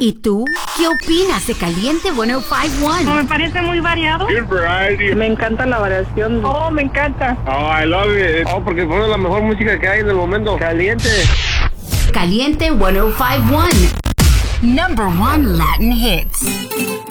¿Y tú? ¿Qué opinas de Caliente 105.1? Me parece muy variado. Good variety. Me encanta la variación. Oh, me encanta. Oh, I love it. Oh, porque pone la mejor música que hay en el momento. Caliente. Caliente 105.1. Number 1 Latin hits.